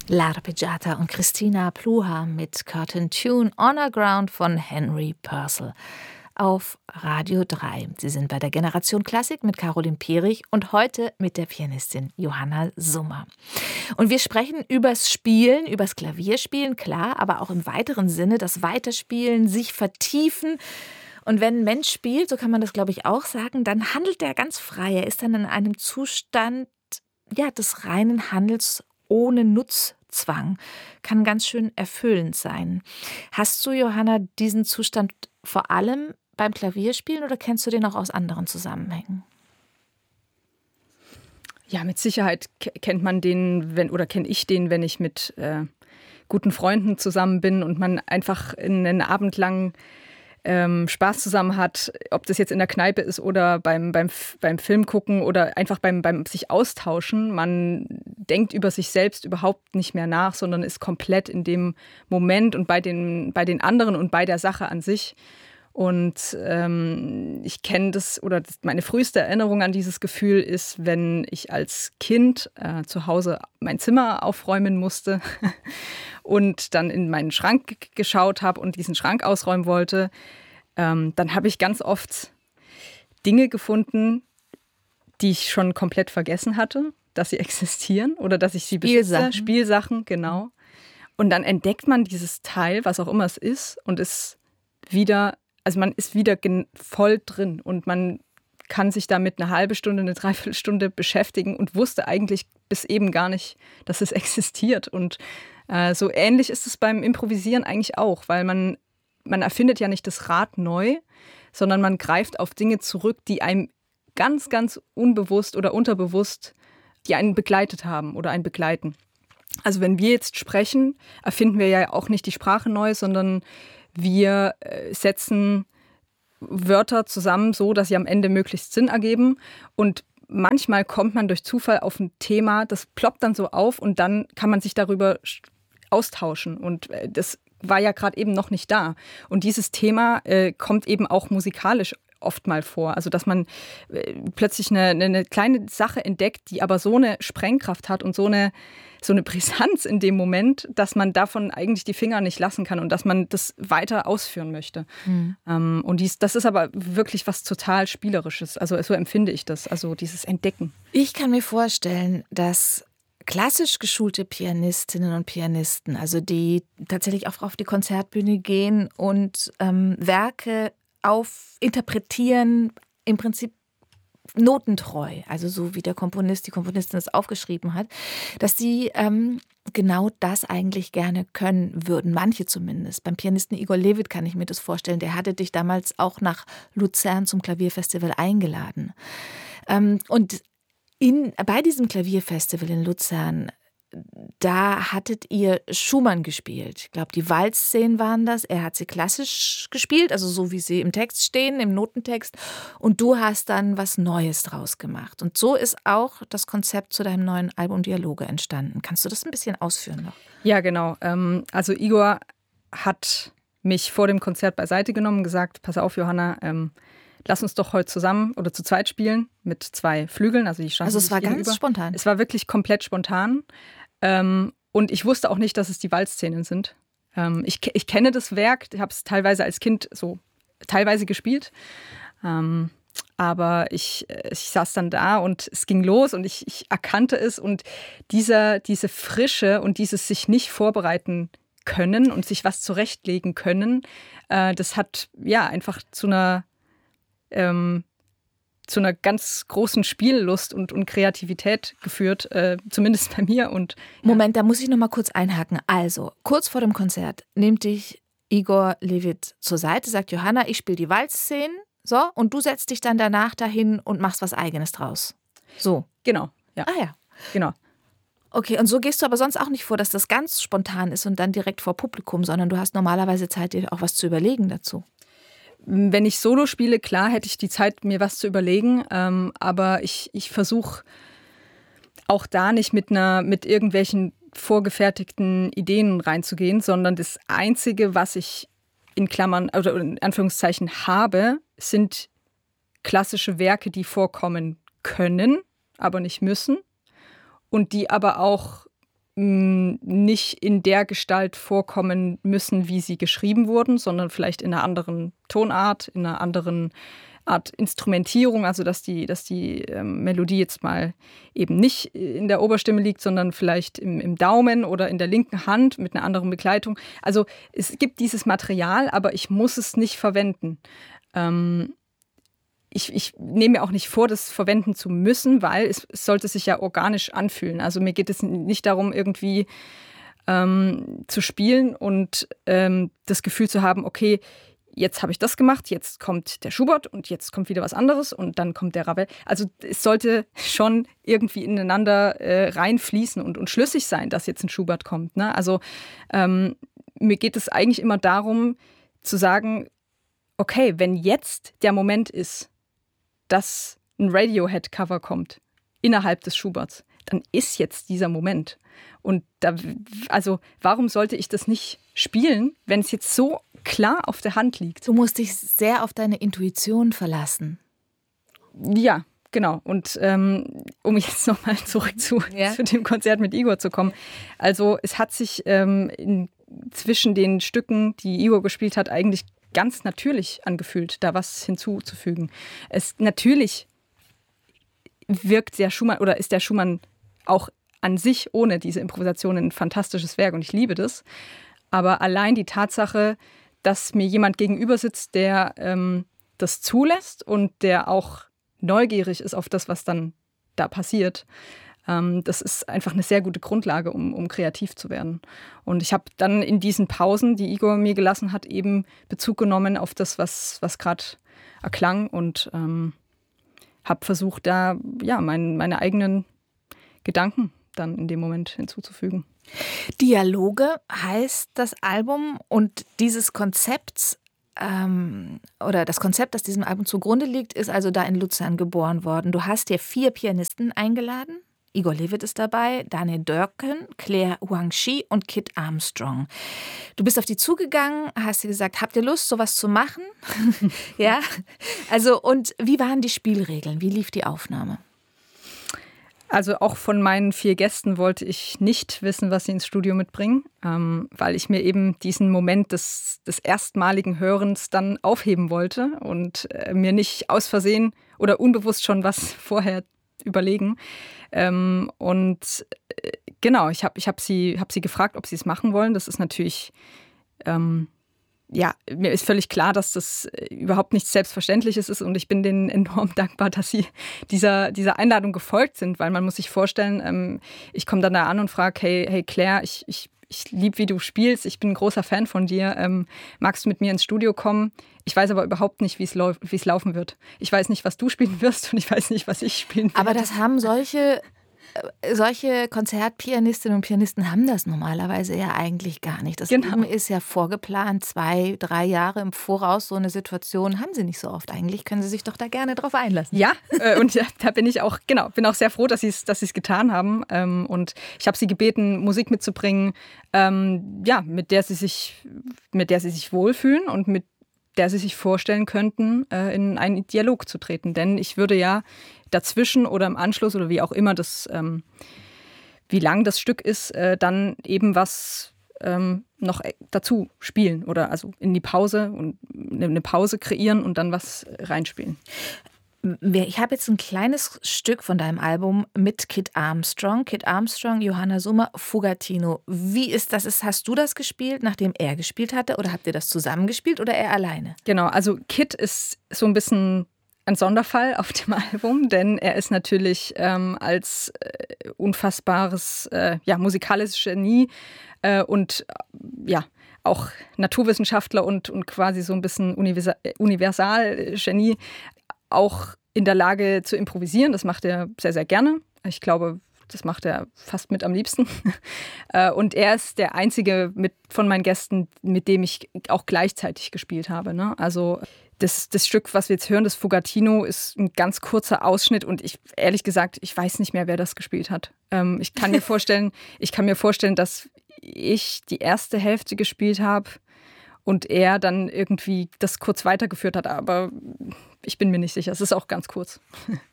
L'Arpeggiata und Christina Pluha mit Curtain Tune Honor Ground von Henry Purcell auf Radio 3. Sie sind bei der Generation Klassik mit Caroline Pierich und heute mit der Pianistin Johanna Summer. Und wir sprechen übers Spielen, übers Klavierspielen, klar, aber auch im weiteren Sinne, das Weiterspielen, sich vertiefen. Und wenn ein Mensch spielt, so kann man das, glaube ich, auch sagen, dann handelt er ganz frei. Er ist dann in einem Zustand des reinen Handels ohne Nutzzwang. Kann ganz schön erfüllend sein. Hast du, Johanna, diesen Zustand vor allem beim Klavierspielen oder kennst du den auch aus anderen Zusammenhängen? Ja, mit Sicherheit kennt man den, kenne ich den, wenn ich mit guten Freunden zusammen bin und man einfach einen Abend lang Spaß zusammen hat, ob das jetzt in der Kneipe ist oder beim Film gucken oder einfach beim sich austauschen. Man denkt über sich selbst überhaupt nicht mehr nach, sondern ist komplett in dem Moment und bei den anderen und bei der Sache an sich. Und ich kenne meine früheste Erinnerung an dieses Gefühl ist, wenn ich als Kind zu Hause mein Zimmer aufräumen musste und dann in meinen Schrank geschaut habe und diesen Schrank ausräumen wollte, dann habe ich ganz oft Dinge gefunden, die ich schon komplett vergessen hatte, dass sie existieren oder dass ich sie besitze. Spielsachen, genau. Und dann entdeckt man dieses Teil, was auch immer es ist, und ist wieder, also man ist wieder voll drin und man kann sich damit eine halbe Stunde, eine Dreiviertelstunde beschäftigen und wusste eigentlich bis eben gar nicht, dass es existiert. Und so ähnlich ist es beim Improvisieren eigentlich auch, weil man erfindet ja nicht das Rad neu, sondern man greift auf Dinge zurück, die einem ganz, ganz unbewusst oder unterbewusst, die einen begleitet haben oder einen begleiten. Also wenn wir jetzt sprechen, erfinden wir ja auch nicht die Sprache neu, sondern wir setzen Wörter zusammen so, dass sie am Ende möglichst Sinn ergeben. Und manchmal kommt man durch Zufall auf ein Thema, das ploppt dann so auf und dann kann man sich darüber austauschen. Und das war ja gerade eben noch nicht da. Und dieses Thema kommt eben auch musikalisch oft mal vor. Also dass man plötzlich eine kleine Sache entdeckt, die aber so eine Sprengkraft hat und so eine Brisanz in dem Moment, dass man davon eigentlich die Finger nicht lassen kann und dass man das weiter ausführen möchte. Mhm. Und das ist aber wirklich was total Spielerisches. Also so empfinde ich das, also dieses Entdecken. Ich kann mir vorstellen, dass klassisch geschulte Pianistinnen und Pianisten, also die tatsächlich auch auf die Konzertbühne gehen und Werke interpretieren, im Prinzip notentreu, also so wie die Komponistin es aufgeschrieben hat, dass die genau das eigentlich gerne können würden, manche zumindest. Beim Pianisten Igor Levit kann ich mir das vorstellen, der hatte dich damals auch nach Luzern zum Klavierfestival eingeladen. Und bei diesem Klavierfestival in Luzern, da hattet ihr Schumann gespielt. Ich glaube, die Walzszenen waren das. Er hat sie klassisch gespielt, also so wie sie im Text stehen, im Notentext. Und du hast dann was Neues draus gemacht. Und so ist auch das Konzept zu deinem neuen Album Dialoge entstanden. Kannst du das ein bisschen ausführen noch? Ja, genau. Also Igor hat mich vor dem Konzert beiseite genommen und gesagt, pass auf, Johanna, lass uns doch heute zusammen oder zu zweit spielen mit 2 Flügeln. Also es war ganz spontan? Es war wirklich komplett spontan. Und ich wusste auch nicht, dass es die Walzszenen sind. Ich kenne das Werk, ich habe es teilweise als Kind so teilweise gespielt. Aber ich saß dann da und es ging los und ich erkannte es. Und diese Frische und dieses sich nicht vorbereiten können und sich was zurechtlegen können, das hat ja einfach zu einer ganz großen Spiellust und Kreativität geführt, zumindest bei mir. Und ja. Moment, da muss ich noch mal kurz einhaken. Also, kurz vor dem Konzert nimmt dich Igor Levit zur Seite, sagt Johanna, ich spiele die Walzszenen, so, und du setzt dich dann danach dahin und machst was Eigenes draus. So. Genau, ja. Ah ja. Genau. Okay, und so gehst du aber sonst auch nicht vor, dass das ganz spontan ist und dann direkt vor Publikum, sondern du hast normalerweise Zeit, dir auch was zu überlegen dazu. Wenn ich Solo spiele, klar, hätte ich die Zeit, mir was zu überlegen. Aber ich versuche auch da nicht mit irgendwelchen vorgefertigten Ideen reinzugehen, sondern das Einzige, was ich in Klammern oder in Anführungszeichen habe, sind klassische Werke, die vorkommen können, aber nicht müssen. Und die aber auch nicht in der Gestalt vorkommen müssen, wie sie geschrieben wurden, sondern vielleicht in einer anderen Tonart, in einer anderen Art Instrumentierung, also dass die Melodie jetzt mal eben nicht in der Oberstimme liegt, sondern vielleicht im Daumen oder in der linken Hand mit einer anderen Begleitung. Also es gibt dieses Material, aber ich muss es nicht verwenden. Ich nehme mir auch nicht vor, das verwenden zu müssen, weil es sollte sich ja organisch anfühlen. Also mir geht es nicht darum, irgendwie zu spielen und das Gefühl zu haben, okay, jetzt habe ich das gemacht, jetzt kommt der Schubert und jetzt kommt wieder was anderes und dann kommt der Ravel. Also es sollte schon irgendwie ineinander reinfließen und schlüssig sein, dass jetzt ein Schubert kommt. Ne? Also mir geht es eigentlich immer darum zu sagen, okay, wenn jetzt der Moment ist, dass ein Radiohead-Cover kommt innerhalb des Schuberts, dann ist jetzt dieser Moment. Und also warum sollte ich das nicht spielen, wenn es jetzt so klar auf der Hand liegt? Du musst dich sehr auf deine Intuition verlassen. Ja, genau. Und um jetzt nochmal zurück zu dem Konzert mit Igor zu kommen. Also es hat sich zwischen den Stücken, die Igor gespielt hat, eigentlich ganz natürlich angefühlt, da was hinzuzufügen. Natürlich wirkt der Schumann oder ist der Schumann auch an sich ohne diese Improvisation ein fantastisches Werk und ich liebe das. Aber allein die Tatsache, dass mir jemand gegenüber sitzt, der das zulässt und der auch neugierig ist auf das, was dann da passiert, das ist einfach eine sehr gute Grundlage, um kreativ zu werden. Und ich habe dann in diesen Pausen, die Igor mir gelassen hat, eben Bezug genommen auf das, was gerade erklang und habe versucht, da meine eigenen Gedanken dann in dem Moment hinzuzufügen. Dialoge heißt das Album und dieses Konzept oder das Konzept, das diesem Album zugrunde liegt, ist also da in Luzern geboren worden. Du hast dir 4 Pianisten eingeladen. Igor Levit ist dabei, Daniel Dörken, Claire Huangshi und Kit Armstrong. Du bist auf die zugegangen, hast dir gesagt, habt ihr Lust, sowas zu machen? Ja. Also, und wie waren die Spielregeln? Wie lief die Aufnahme? Also auch von meinen 4 Gästen wollte ich nicht wissen, was sie ins Studio mitbringen, weil ich mir eben diesen Moment des erstmaligen Hörens dann aufheben wollte und mir nicht aus Versehen oder unbewusst schon was vorher überlegen. Und genau, ich hab sie gefragt, ob sie es machen wollen. Das ist natürlich, mir ist völlig klar, dass das überhaupt nichts Selbstverständliches ist und ich bin denen enorm dankbar, dass sie dieser Einladung gefolgt sind, weil man muss sich vorstellen, ich komme dann da an und frage, hey Claire, ich liebe, wie du spielst, ich bin ein großer Fan von dir, magst du mit mir ins Studio kommen? Ich weiß aber überhaupt nicht, wie es laufen wird. Ich weiß nicht, was du spielen wirst und ich weiß nicht, was ich spielen werde. Aber das haben solche Konzertpianistinnen und Pianisten haben das normalerweise ja eigentlich gar nicht. Das Leben ist ja vorgeplant, 2, 3 Jahre im Voraus. So eine Situation haben sie nicht so oft. Eigentlich können sie sich doch da gerne drauf einlassen. Ja, und da bin ich auch, bin auch sehr froh, dass sie es getan haben. Und ich habe sie gebeten, Musik mitzubringen, mit der sie sich wohlfühlen und mit der sie sich vorstellen könnten, in einen Dialog zu treten. Denn ich würde ja dazwischen oder im Anschluss oder wie auch immer wie lang das Stück ist, dann eben was noch dazu spielen oder also in die Pause und eine Pause kreieren und dann was reinspielen. Ich habe jetzt ein kleines Stück von deinem Album mit Kit Armstrong. Kit Armstrong, Johanna Summer, Fugatino. Wie ist das? Hast du das gespielt, nachdem er gespielt hatte? Oder habt ihr das zusammen gespielt oder er alleine? Genau, also Kit ist so ein bisschen ein Sonderfall auf dem Album, denn er ist natürlich als unfassbares musikalisches Genie und auch Naturwissenschaftler und quasi so ein bisschen Universalgenie auch in der Lage zu improvisieren. Das macht er sehr, sehr gerne. Ich glaube, das macht er fast mit am liebsten. Und er ist der einzige von meinen Gästen, mit dem ich auch gleichzeitig gespielt habe. Ne? Also das Stück, was wir jetzt hören, das Fugatino, ist ein ganz kurzer Ausschnitt und ehrlich gesagt, ich weiß nicht mehr, wer das gespielt hat. Ich kann mir vorstellen, dass ich die erste Hälfte gespielt habe und er dann irgendwie das kurz weitergeführt hat, aber ich bin mir nicht sicher. Es ist auch ganz kurz.